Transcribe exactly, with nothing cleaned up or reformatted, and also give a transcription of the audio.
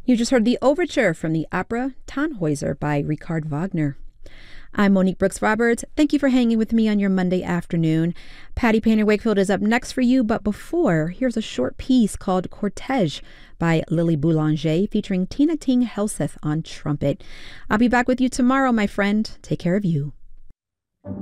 You just heard the overture from the opera Tannhäuser by Richard Wagner. I'm Monique Brooks Roberts. Thank you for hanging with me on your Monday afternoon. Patty Painter Wakefield is up next for you, but before, here's a short piece called Cortège by Lily Boulanger featuring Tina Ting Helseth on trumpet. I'll be back with you tomorrow, my friend. Take care of you.